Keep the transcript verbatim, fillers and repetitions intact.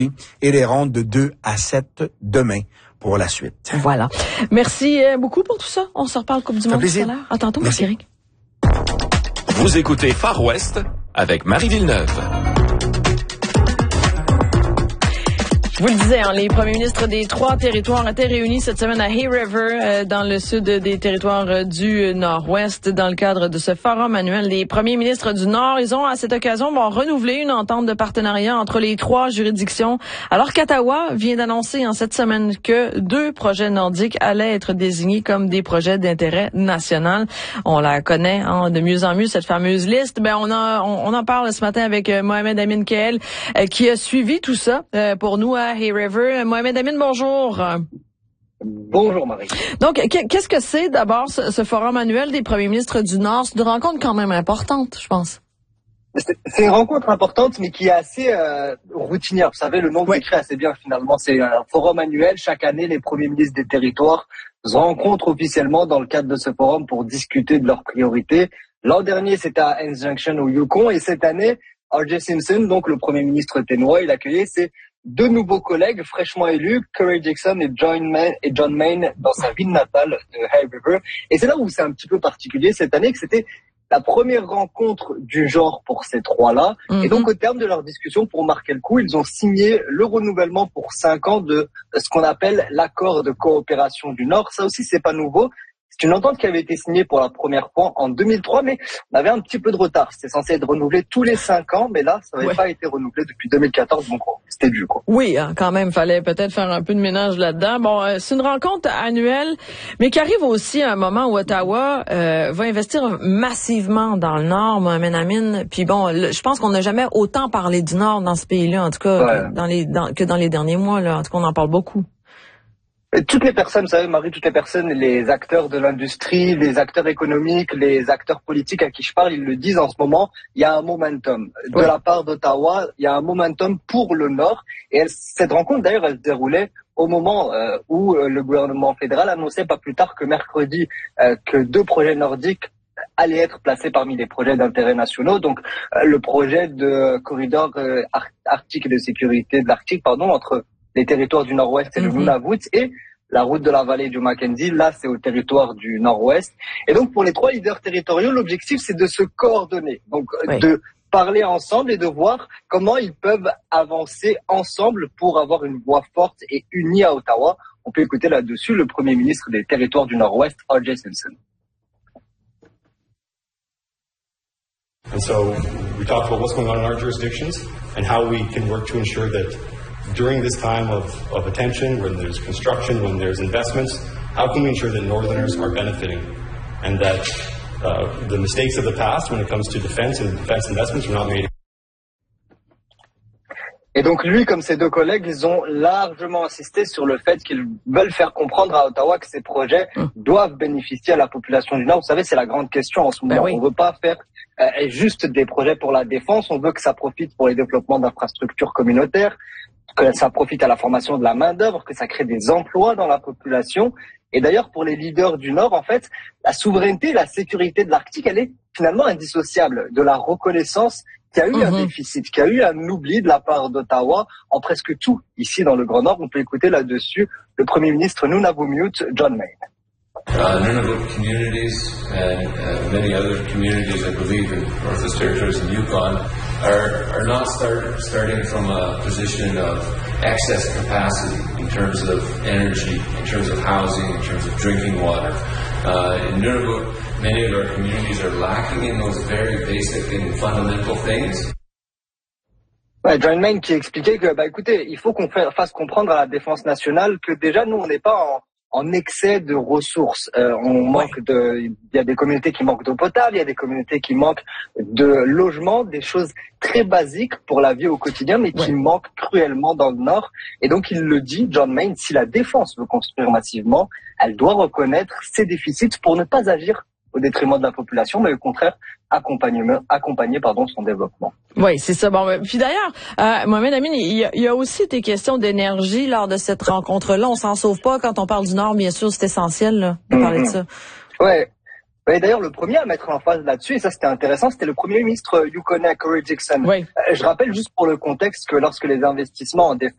et les rondes de deux à sept demain pour la suite. Voilà. Merci beaucoup pour tout ça. On se reparle Coupe du Monde tout à l'heure. À tantôt, merci Eric. Vous écoutez Far West avec Marie Villeneuve. Je vous le disais, hein, les premiers ministres des trois territoires étaient réunis cette semaine à Hay River, euh, dans le sud des territoires euh, du Nord-Ouest, dans le cadre de ce forum annuel des premiers ministres du Nord. Ils ont, à cette occasion, bon, renouvelé une entente de partenariat entre les trois juridictions, alors qu'Ottawa vient d'annoncer en cette semaine que deux projets nordiques allaient être désignés comme des projets d'intérêt national. On la connaît hein, de mieux en mieux, cette fameuse liste. Ben, on, a, on, on en parle ce matin avec euh, Mohamed Amin Kael, euh, qui a suivi tout ça euh, pour nous à Hay River. Mohamed Amin, bonjour. Bonjour Marie. Donc, qu'est-ce que c'est d'abord ce, ce forum annuel des premiers ministres du Nord? C'est une rencontre quand même importante, je pense. C'est une rencontre importante, mais qui est assez euh, routinière. Vous savez, le nom oui. décrit assez bien finalement. C'est un forum annuel. Chaque année, les premiers ministres des territoires se rencontrent officiellement dans le cadre de ce forum pour discuter de leurs priorités. L'an dernier, c'était à Hens Junction au Yukon, et cette année, R J Simpson, donc le premier ministre ténois, il accueillait ses deux nouveaux collègues fraîchement élus, Curry Jackson et John Mayne, et John Mayne dans sa ville natale de Hay River. Et c'est là où c'est un petit peu particulier cette année, que c'était la première rencontre du genre pour ces trois-là. Mm-hmm. Et donc, au terme de leur discussion, pour marquer le coup, ils ont signé le renouvellement pour cinq ans de ce qu'on appelle l'accord de coopération du Nord. Ça aussi, c'est pas nouveau. C'est une entente qui avait été signée pour la première fois en deux mille trois, mais on avait un petit peu de retard. C'était censé être renouvelé tous les cinq ans, mais là, ça n'avait ouais. pas été renouvelé depuis deux mille quatorze, donc c'était dû, quoi. Oui, hein, quand même, fallait peut-être faire un peu de ménage là-dedans. Bon, euh, c'est une rencontre annuelle, mais qui arrive aussi à un moment où Ottawa euh, va investir massivement dans le Nord, Mohamed Amin. Puis bon, le, je pense qu'on n'a jamais autant parlé du Nord dans ce pays-là, en tout cas, ouais. que, dans les, dans, que dans les derniers mois. Là. En tout cas, on en parle beaucoup. Toutes les personnes, vous savez, Marie, toutes les personnes, les acteurs de l'industrie, les acteurs économiques, les acteurs politiques à qui je parle, ils le disent en ce moment, il y a un momentum. De oui. la part d'Ottawa, il y a un momentum pour le Nord. Et elle, cette rencontre, d'ailleurs, elle se déroulait au moment euh, où euh, le gouvernement fédéral annonçait pas plus tard que mercredi euh, que deux projets nordiques allaient être placés parmi les projets d'intérêt nationaux. Donc, euh, le projet de corridor euh, arctique et de sécurité de l'Arctique, pardon, entre les territoires du Nord-Ouest et mm-hmm. le Nunavut, et la route de la vallée du Mackenzie, là, c'est au territoire du Nord-Ouest. Et donc, pour les trois leaders territoriaux, l'objectif, c'est de se coordonner. Donc, oui. de parler ensemble et de voir comment ils peuvent avancer ensemble pour avoir une voix forte et unie à Ottawa. On peut écouter là-dessus le premier ministre des territoires du Nord-Ouest, R J Simpson. And so, we talked about what's going on in our jurisdictions and how we can work to ensure that during this time of, of attention, when there's construction, when there's investments, how can we ensure that Northerners are benefiting and that uh, the mistakes of the past when it comes to defense and defense investments are not made? Et donc lui, comme ses deux collègues, ils ont largement insisté sur le fait qu'ils veulent faire comprendre à Ottawa que ces projets mmh. doivent bénéficier à la population du Nord. Vous savez, c'est la grande question en ce moment. Ben oui. On ne veut pas faire euh, juste des projets pour la défense, on veut que ça profite pour les développements d'infrastructures communautaires, que ça profite à la formation de la main-d'œuvre, que ça crée des emplois dans la population. Et d'ailleurs, pour les leaders du Nord, en fait, la souveraineté et la sécurité de l'Arctique, elle est finalement indissociable de la reconnaissance qu'il y a eu mmh. un déficit, qu'il y a eu un oubli de la part d'Ottawa en presque tout ici dans le Grand Nord. On peut écouter là-dessus le Premier ministre Nunavummiut, John Mayne. Uh, Nunavut communities and uh, many other communities, I believe, in Northwest Territories and Yukon are, are not start, starting from a position of excess capacity in terms of energy, in terms of housing, in terms of drinking water. Uh, in Nunavut, many of our communities are lacking in those very basic and fundamental things. Ouais, John Mayne qui expliquait que, bah, écoutez, il faut qu'on fasse comprendre à la défense nationale que déjà, nous, on n'est pas en en excès de ressources. Euh, on manque ouais. de, il y a des communautés qui manquent d'eau potable, il y a des communautés qui manquent de logement, des choses très basiques pour la vie au quotidien, mais qui ouais. manquent cruellement dans le Nord. Et donc, il le dit, John Mayne, si la défense veut construire massivement, elle doit reconnaître ses déficits pour ne pas agir au détriment de la population, mais au contraire, accompagner, accompagner pardon, son développement. Oui, c'est ça. Bon, puis d'ailleurs, euh, Mohamed Amin, il y, a, il y a aussi des questions d'énergie lors de cette rencontre-là. On s'en sauve pas quand on parle du Nord, bien sûr, c'est essentiel là, de mm-hmm. parler de ça. Ouais. Et d'ailleurs, le premier à mettre en phase là-dessus, et ça c'était intéressant, c'était le premier ministre Yukonnais, Curry Jackson. Oui. Euh, je rappelle juste pour le contexte que lorsque les investissements en défense